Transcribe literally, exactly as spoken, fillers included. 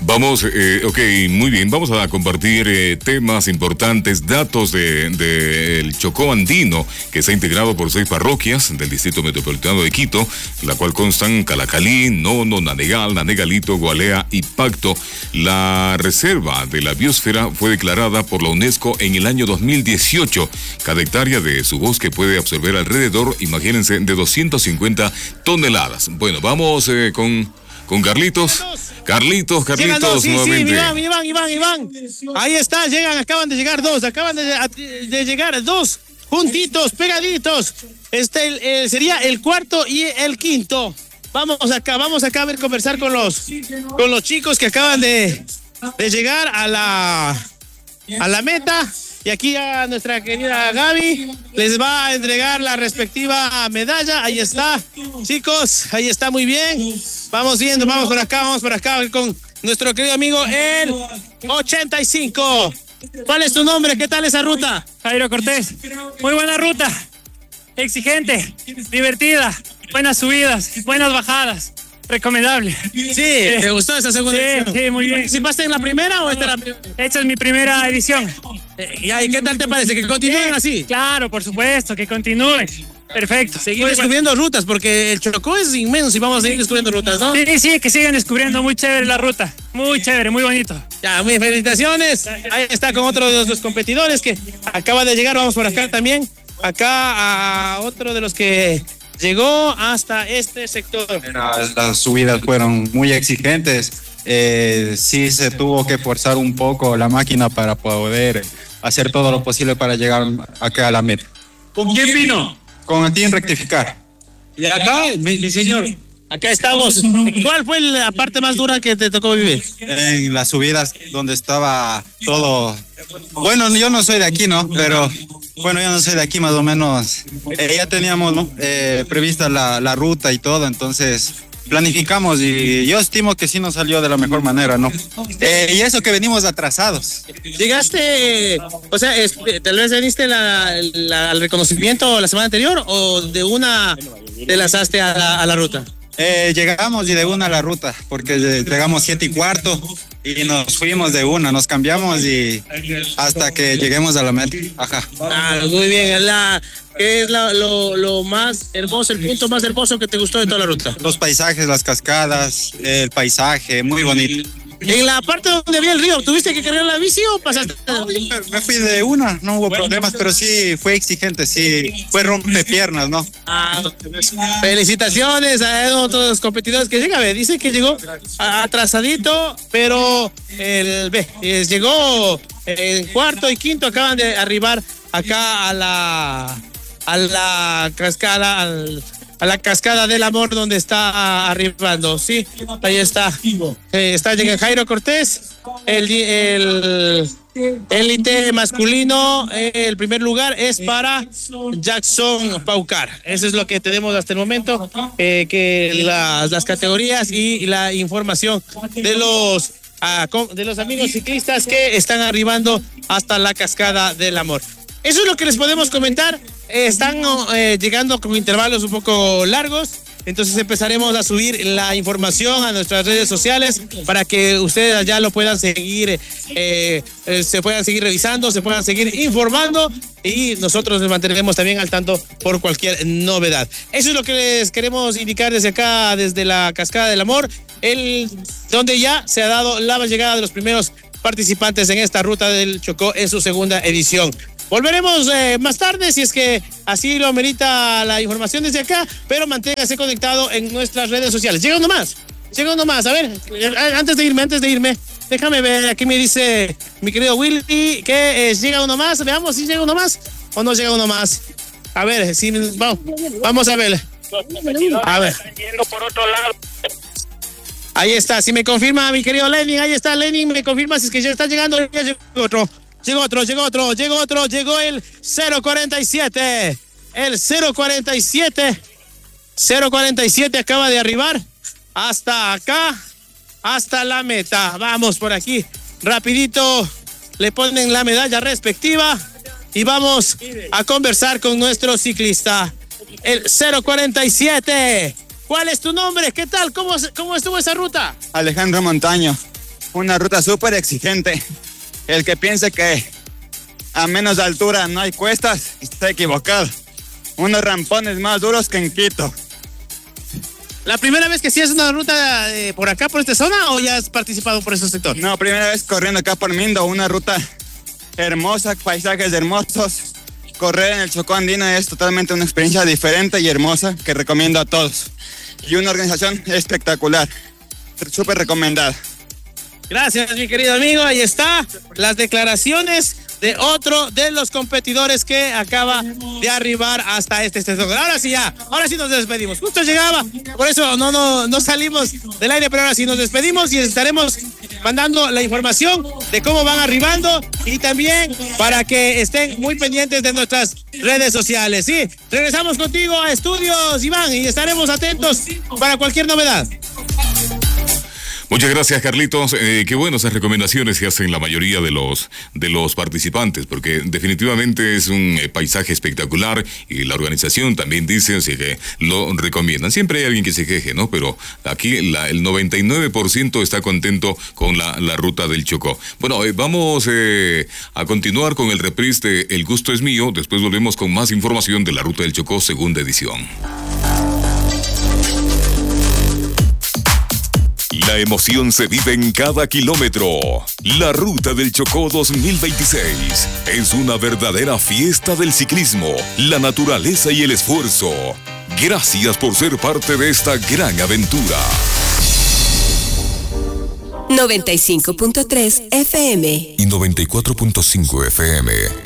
Vamos, eh, ok, muy bien, vamos a compartir eh, temas importantes, datos del de, de Chocó Andino, que está integrado por seis parroquias del Distrito Metropolitano de Quito, la cual constan Calacalí, Nono, Nanegal, Nanegalito, Gualea y Pacto. La reserva de la biosfera fue declarada por la UNESCO en el año dos mil dieciocho. Cada hectárea de su bosque puede absorber alrededor, imagínense, de doscientas cincuenta toneladas. Bueno, vamos eh, con... Con Carlitos, Carlitos, Carlitos, llegan dos, sí, nuevamente. Sí, Iván, Iván, Iván, Iván. Ahí está, llegan, acaban de llegar dos, acaban de, de llegar dos juntitos, pegaditos. Este el, el, sería el cuarto y el quinto. Vamos acá, vamos acá a ver, conversar con los, con los chicos que acaban de, de llegar a la, a la meta. Y aquí a nuestra querida Gaby les va a entregar la respectiva medalla. Ahí está, chicos, ahí está, muy bien. Vamos viendo, vamos por acá, vamos por acá con nuestro querido amigo el ochenta y cinco. ¿Cuál es tu nombre? ¿Qué tal esa ruta? Jairo Cortés. Muy buena ruta. Exigente, divertida, buenas subidas, buenas bajadas. Recomendable. Sí, ¿te gustó esa segunda sí, edición? Sí, muy bien. ¿Participaste en la primera o esta es la primera? Esta es mi primera edición. ¿Y ahí qué tal te parece? ¿Que continúen así? Claro, por supuesto, que continúen. Perfecto. Seguir descubriendo bueno. rutas, porque el Chocó es inmenso y vamos a seguir descubriendo rutas, ¿no? Sí, sí, que sigan descubriendo. Muy chévere la ruta. Muy chévere, muy bonito. Ya, muy felicitaciones. Ahí está con otro de los competidores que acaba de llegar. Vamos por acá también. Acá a otro de los que llegó hasta este sector. Las, las subidas fueron muy exigentes. Eh, sí se tuvo que forzar un poco la máquina para poder hacer todo lo posible para llegar acá a la meta. ¿Con quién vino? Con el team Rectificar. Y acá, mi, mi señor, acá estamos. ¿Cuál fue la parte más dura que te tocó vivir? En las subidas donde estaba todo... Bueno, yo no soy de aquí, ¿no? Pero... Bueno, yo no soy de aquí, más o menos. Eh, ya teníamos, ¿no? eh, prevista la, la ruta y todo, entonces planificamos y yo estimo que sí nos salió de la mejor manera, ¿no? Eh, y eso que venimos atrasados. ¿Llegaste, o sea, es, tal vez veniste la, la, al reconocimiento la semana anterior o de una te lanzaste a la, a la ruta? Eh, llegamos y de una a la ruta, porque llegamos siete y cuarto y nos fuimos de una, nos cambiamos y hasta que lleguemos a la meta. Ajá. Ah, muy bien. La, ¿Qué es la, lo, lo más hermoso, el punto más hermoso que te gustó de toda la ruta? Los paisajes, las cascadas, el paisaje, muy bonito. En la parte donde había el río, ¿tuviste que cargar la bici o pasaste? Me fui de una, no hubo problemas, pero sí fue exigente, sí, fue rompepiernas, ¿no? Ah, felicitaciones a otros competidores que llegan, dice que llegó atrasadito, pero el ve, llegó en cuarto y quinto, acaban de arribar acá a la a la cascada, al a la cascada del amor donde está arribando, sí, ahí está, eh, está llegando Jairo Cortés, el el élite masculino, el primer lugar es para Jackson Paucar, eso es lo que tenemos hasta el momento, eh, que las, las categorías y la información de los a, de los amigos ciclistas que están arribando hasta la cascada del amor. Eso es lo que les podemos comentar. Eh, están eh, llegando con intervalos un poco largos, entonces empezaremos a subir la información a nuestras redes sociales para que ustedes allá lo puedan seguir, eh, eh, se puedan seguir revisando, se puedan seguir informando y nosotros les mantendremos también al tanto por cualquier novedad. Eso es lo que les queremos indicar desde acá, desde la Cascada del Amor, el, donde ya se ha dado la llegada de los primeros participantes en esta ruta del Chocó en su segunda edición. Volveremos eh, más tarde si es que así lo amerita la información desde acá, pero manténgase conectado en nuestras redes sociales. Llega uno más, llega uno más. A ver, antes de irme, antes de irme, déjame ver, aquí me dice mi querido Willy que eh, llega uno más. Veamos si llega uno más o no llega uno más. A ver, si, vamos, vamos a ver. A ver. Ahí está, si me confirma mi querido Lenin, ahí está Lenin, me confirma si es que ya está llegando, ya llegó otro. Llegó otro, llegó otro, llegó otro, llegó el cero cuarenta y siete. El cero cuarenta y siete. cero cuarenta y siete acaba de arribar hasta acá, hasta la meta. Vamos por aquí, rapidito, le ponen la medalla respectiva y vamos a conversar con nuestro ciclista. El cero cuarenta y siete. ¿Cuál es tu nombre? ¿Qué tal? ¿Cómo, cómo estuvo esa ruta? Alejandro Montaño. una ruta súper exigente. El que piense que a menos altura no hay cuestas, está equivocado. Unos rampones más duros que en Quito. ¿La primera vez que hacías una ruta eh, por acá, por esta zona, o ya has participado por ese sector? No, primera vez corriendo acá por Mindo, una ruta hermosa, paisajes hermosos. Correr en el Chocó Andino es totalmente una experiencia diferente y hermosa que recomiendo a todos. Y una organización espectacular, súper recomendada. Gracias, mi querido amigo. Ahí está las declaraciones de otro de los competidores que acaba de arribar hasta este sector. Ahora sí ya, ahora sí nos despedimos. Justo llegaba, por eso no, no, no salimos del aire, pero ahora sí nos despedimos y estaremos mandando la información de cómo van arribando y también para que estén muy pendientes de nuestras redes sociales. Sí, regresamos contigo a Estudios, Iván, y estaremos atentos para cualquier novedad. Muchas gracias, Carlitos. Eh, qué bueno esas recomendaciones que hacen la mayoría de los de los participantes, porque definitivamente es un eh, paisaje espectacular y la organización también dice, así que lo recomiendan. Siempre hay alguien que se queje, ¿no? Pero aquí la, el noventa y nueve por ciento está contento con la, la ruta del Chocó. Bueno, eh, vamos eh, a continuar con el reprise de El Gusto es Mío. Después volvemos con más información de la ruta del Chocó, segunda edición. La emoción se vive en cada kilómetro. La Ruta del Chocó dos mil veintiséis es una verdadera fiesta del ciclismo, la naturaleza y el esfuerzo. Gracias por ser parte de esta gran aventura. noventa y cinco punto tres F M y noventa y cuatro punto cinco F M.